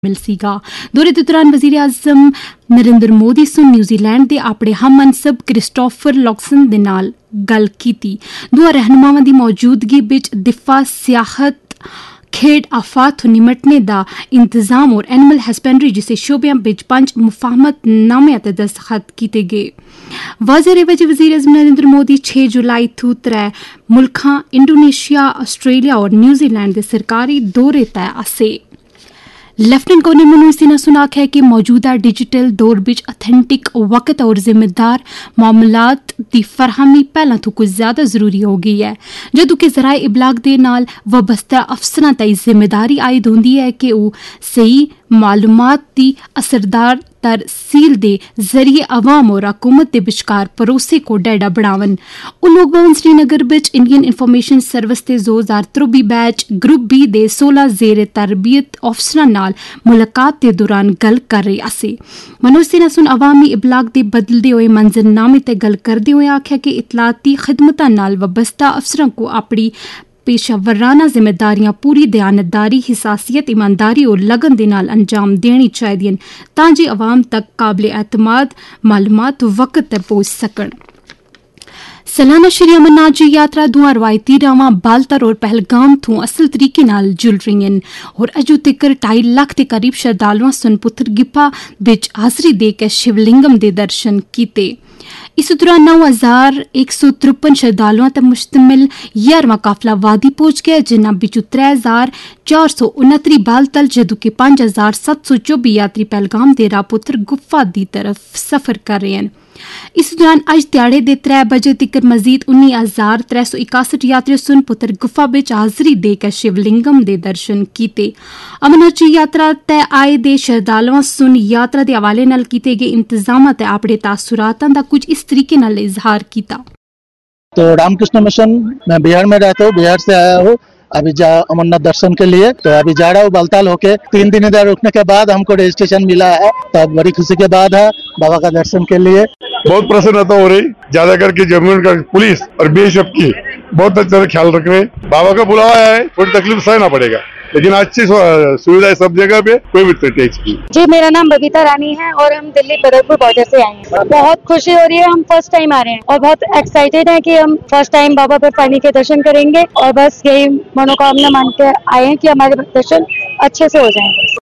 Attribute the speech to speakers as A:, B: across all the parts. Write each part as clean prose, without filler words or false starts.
A: मिल सीगा। दौरे दे दौरान वजीर आजम नरेंद्र मोदी सुन न्यूजीलैंड दे अपने हम मनसब क्रिस्टोफर लॉक्सन दे नाल गल कीती। दोआं रहनुमावां दी मौजूदगी बिच दिफा, सियाहत, खेड आफात निमटने दा इंतजाम और एनिमल हस्बेंड्री जिसे शोबियां बिच 5 मुफाहमतनामे ते दस्तखत कीते गए। वज़ीर आज़म नरेंद्र मोदी 6 जुलाई थू 3 मुल्खां इंडोनेशिया, ऑस्ट्रेलिया और न्यूजीलैंड दे सरकारी दौरे तय आसे। लेफ्टिनेंट गवर्नर मनोज सिन्हा सुन आखेआ कि मौजूदा डिजिटल दौर बिच ऑथेंटिक वक्त और जिम्मेदार मामलात दी फरहमी पहला तो कुछ ज्यादा जरूरी हो गई है, जदों कि ज़राए इबलाग दे नाल वबस्ता अफसरां ताईं जिम्मेदारी आयद होंदी है कि वो सही मालूमात दी असरदार तरसील दे जरिए अवाम और हुकूमत के विचकार भरोसे को डेढ़ा बढ़ावन। लोक भवन श्रीनगर बिच इंडियन इंफॉर्मेशन सर्विस के 2023 बैच ग्रुप बी दे 16 जेरे तरबियत अफसरां नाल मुलाकात के दौरान गल कर रहे आसे। मनोज सिन्हा सुन अवामी इबलाग दे बदलदे हुए मंजरनामे ते गल करदे हुए आख्या कि इतलाती खिदमतां नाल वबस्ता अफसरां को अपनी पेशावराना जिम्मेदारियां पूरी दयानतदारी, हिसासियत, ईमानदारी और लगन दे नाल अंजाम देनी चाहिदियां तां जे अवाम तक काबिल एतमाद मालूमात वक्त तक पहुंच सकन। सालाना श्री अमरनाथ जी यात्रा दुआ रवायती रावां बालतर और पहलगाम थू असल तरीके नाल जुल रही हैं और अजू तकर 2.5 लाख के करीब श्रद्धालुआं सुन पुत्र गिफा बिच हाजरी दे के शिवलिंगम दे दर्शन कीते। इस दौरान 9153 श्रद्धालुओं तक मुश्तमिल 11वां काफला वादी पहुंच गया, जिन्हां बिचों 3469 बालतल जदों कि 5724 यात्री पहलगाम दे रापुत्र गुफा दी तरफ सफर कर रहे हैं। इस दौरान अज ध्याड़े दे 3 बजे तक मजीद 19,361 यात्री सुन पुत्र गुफा बिच हाजरी देकर शिवलिंगम दे दर्शन कीते। अमरनाथ जी यात्रा तय आए दे श्रद्धालुओं सुन यात्रा के हवाले नाल कीते गए इंतजाम ते अपने तासुरातां दा कुछ इस तरीके नाल इजहार किया।
B: तो रामकृष्ण मिशन, मैं बिहार में रहता हूँ, बिहार से आया हूँ अभी अमरनाथ दर्शन के लिए। तो अभी जा रहा हूँ बालताल होके। 3 दिन इधर रुकने के बाद हमको रजिस्ट्रेशन मिला है, तो बड़ी खुशी के बाद है बाबा का दर्शन के लिए।
C: बहुत प्रसन्नता हो रही, ज्यादा करके जम्मू का पुलिस और बीएसएफ की बहुत अच्छा ख्याल रख रहे हैं। बाबा का बुलावा है, थोड़ी तकलीफ सहना पड़ेगा, लेकिन अच्छी सुविधा है सब जगह पे, कोई भी टैक्स की।
D: जी, मेरा नाम बबीता रानी है और हम दिल्ली बदरपुर बॉर्डर से आए हैं। बहुत खुशी हो रही है, हम फर्स्ट टाइम आ रहे हैं और बहुत एक्साइटेड है कि हम फर्स्ट टाइम बाबा पर पानी के दर्शन करेंगे और बस यही मनोकामना मान के आए हैं कि हमारे दर्शन अच्छे से हो जाएंगे।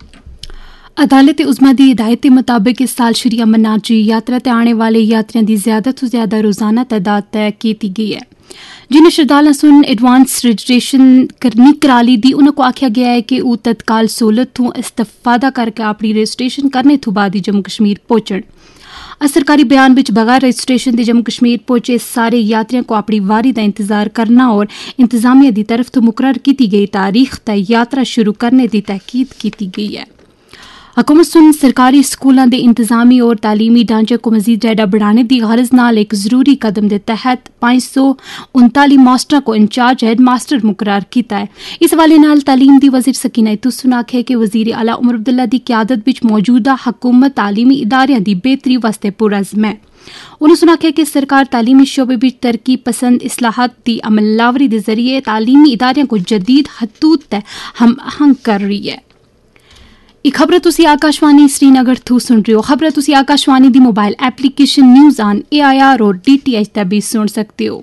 A: अदालत उज़्मा दी हिदायत के मुताबिक इस साल श्री अमरनाथ जी यात्रा ते आने वाले यात्रियों की ज्यादा तो ज्यादा रोजाना तादाद तय की गई है। जिन्हें श्रद्धालुओं सुन एडवांस रजिस्ट्रेशन करनी कराली दी, उनको आख्या गया है कि वो तत्काल सहूलत थू इस्तेफादा करके अपनी रजिस्ट्रेशन करने तो बाद ही जम्मू कश्मीर पहुंचन। सरकारी बयान विच बगैर रजिस्ट्रेशन के जम्मू कश्मीर पहुंचे सारे यात्रियों को अपनी वारी का इंतजार करना और इंतजामिया की तरफ तो मुकर्रर की गई तारीख तय यात्रा शुरू करने की तहकीद की गई है। हुकूमत सुन सरकारी स्कूलों के इंतजामी और तालीमी ढांचे को मजीद ज्यादा बढ़ाने की गरज नाल एक जरूरी कदम के तहत 539 मास्टरों को इंचार्ज हेड मास्टर मुकर्रर किया है। इस हवाले नाल तालीम दी वजीर सकीना इतुसन आखे कि वजीर आला उमर अब्दुल्ला की क्यादत विच मौजूदा हुकूमत तालीमी इदारियां की बेहतरी वास्ते पुरअज़्म है। उन्होंने आख्या कि सरकार तालीमी शोबे विच तरक्की पसंद इस्लाहात की अमलावरी के जरिए तालीमी इदारियां को जदीद हदूद तक हम आहंग कर रही है। एक खबर तुसी आकाशवाणी श्रीनगर थू सुन रहे हो। खबर तुसी आकाशवाणी दी mobile application news on AIR और DTH तक भी सुन सकते हो।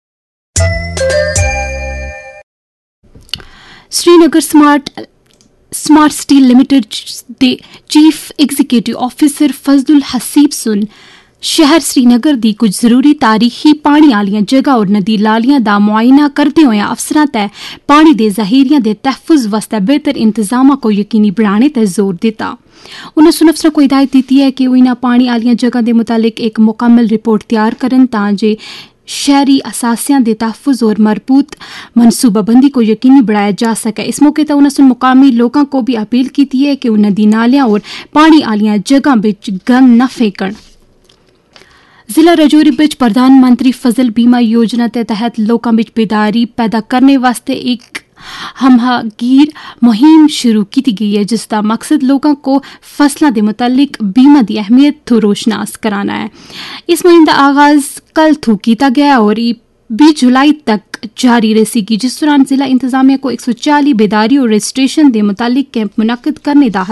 A: श्रीनगर स्मार्ट सिटी लिमिटेड दे chief executive officer Fazlul Haseeb सुन शहर श्रीनगर दी कुछ जरूरी तारीखी पानी आलियां जगह और नदी लालियां दा मुआयना करते हुए अफसरां तय पानी दे जहीरियां दे तहफ़्फ़ुज़ वास्ते बेहतर इंतजाम को यकीनी बनाने ते जोर दिता। उन्होंने अफसरों को हिदायत दी है कि वो इन्हां पानी आलियां जगह दे मुतालिक एक मुकम्मल रिपोर्ट तैयार करन तां जे शहरी असासियां दे तहफ़्फ़ुज़ और मरबूत मनसूबाबंदी को यकीनी बढ़ाया जा सके। इस मौके पर उन्होंने मुकामी लोगों को भी अपील की है कि वो नदी नालियां और पानी आलियां जगह बिच गंद न फेंकण। जिला राजौरी बिच प्रधानमंत्री फसल बीमा योजना के तहत लोगों बिच बेदारी पैदा करने वास्ते एक हमहागीर मुहिम शुरू की गई है, जिसका मकसद लोगों को फसलों के मुतालिक बीमा की अहमियत तो रोशनास कराना है। इस मुहिम का आगाज कल थू किया गया और 20 जुलाई तक जारी रहेगी, जिस दौरान जिला इंतजामिया को 140 बेदारी और रजिस्ट्रेशन के मुतालिक कैंप मुनक्किद करने का